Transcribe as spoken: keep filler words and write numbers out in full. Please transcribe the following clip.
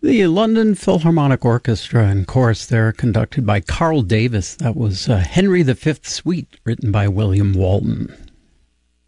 The London Philharmonic Orchestra and Chorus there, conducted by Carl Davis. That was uh, Henry the Fifth Suite, written by William Walton.